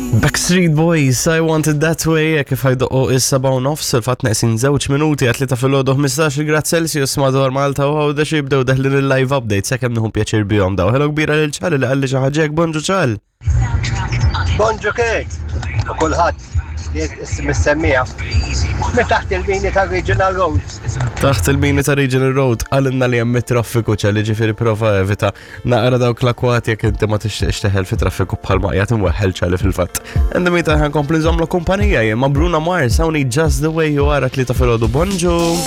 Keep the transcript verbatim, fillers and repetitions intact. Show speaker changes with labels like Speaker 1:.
Speaker 1: Backstreet Boys, I Want It That Way, kif ħajdoqqu is-seba' u nofs, il-fatt neqsin żewġ minuti għat tlieta filgħodu ħmistax grad Celsius madwar Malta u għawda xi jibdew daħlin il-live update sakemm nieħu pjaċir bihom daw. Ħelu kbira lil ċal li qalli xi ħaġa hekk bonġu ċal.
Speaker 2: Bonġu kek, u kulħadd mis-semmija. Mi taħt il-bini ta' Regional Road.
Speaker 1: Taħt il-bini ta' Regional Road, għalinna li hemm traffiku ċalli ġifieri prova evita naqra dawk l-akwati jekk inti ma tixtieqx teħel fi traffiku bħal maqjat imweħħel ċalli fil-fatt. Endemita ħankompli nżommlu kumpanija jien ma' Bruno Mars, hawnhi Just the Way You Are tlieta filgħodu bonġu.